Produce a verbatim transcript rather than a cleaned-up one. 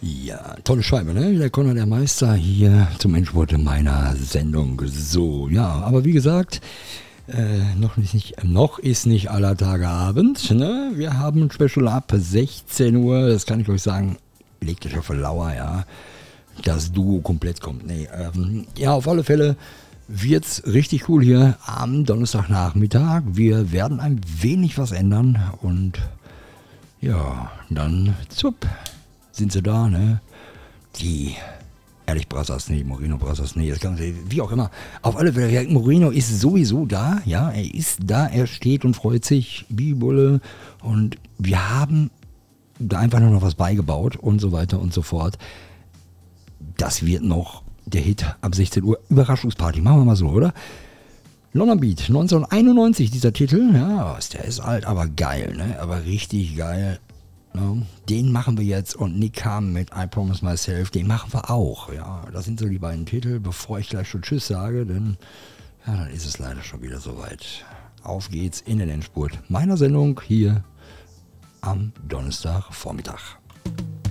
Ja, tolle Scheibe, ne? Der Conor der Meister hier zum Endspurt meiner Sendung. So, ja, aber wie gesagt, äh, noch, nicht, noch ist nicht aller Tage Abend, ne? Wir haben ein Special ab sechzehn Uhr, das kann ich euch sagen, legt euch auf die Lauer, ja. Das Duo komplett kommt. Nee, ähm, ja, auf alle Fälle wird's richtig cool hier am Donnerstagnachmittag. Wir werden ein wenig was ändern und ja, dann zup. Sind sie da, ne? Die Ehrlich Brothers, nee, Moreno Brothers, nee, das kann man, wie auch immer. Auf alle Fälle, ja, Moreno ist sowieso da, ja, er ist da, er steht und freut sich, wie Bulle. Und wir haben da einfach nur noch was beigebaut und so weiter und so fort. Das wird noch der Hit ab sechzehn Uhr. Überraschungsparty, machen wir mal so, oder? London Beat, neunzehnhunderteinundneunzig, dieser Titel, ja, der ist alt, aber geil, ne? Aber richtig geil. Ja, den machen wir jetzt und Nick Ham mit I Promise Myself, den machen wir auch. Ja, das sind so die beiden Titel, bevor ich gleich schon Tschüss sage, denn ja, dann ist es leider schon wieder soweit. Auf geht's in den Endspurt meiner Sendung hier am Donnerstagvormittag.